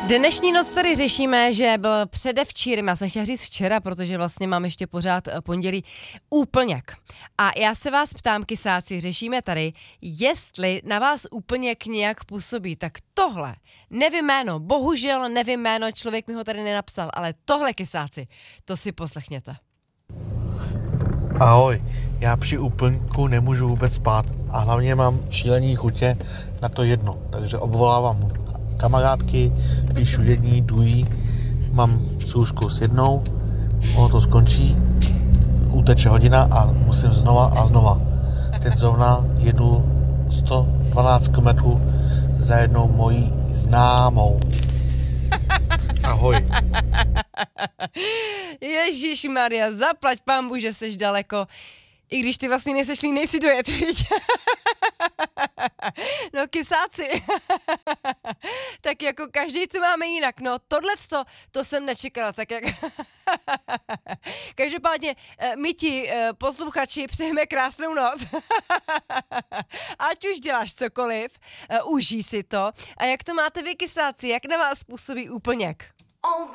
Dnešní noc tady řešíme, že byl předevčírem, já jsem chtěla říct včera, protože vlastně mám ještě pořád pondělí úplněk. A já se vás ptám, kysáci, řešíme tady, jestli na vás úplněk nějak působí. Tak tohle, nevím jméno, bohužel nevím jméno, člověk mi ho tady nenapsal, ale tohle, kysáci, to si poslechněte. Ahoj, já při úplňku nemůžu vůbec spát a hlavně mám šílený chutě na to jedno, takže obvolávám kamarádky, píšu jední, dují, mám schůzku s jednou, ono to skončí, uteče hodina a musím znova a znova. Teď zrovna jedu 112 km za jednou mojí známou. Ahoj. Ježišmarja, zaplať pambu, že seš daleko. I když ty vlastně nejsi dojet, víš? No kysáci, tak jako každý to máme jinak, no tohleto, to jsem nečekala, tak jak... Každopádně my ti posluchači přejeme krásnou noc, ať už děláš cokoliv, užij si to a jak to máte vy kysáci, jak na vás působí úplněk? Oh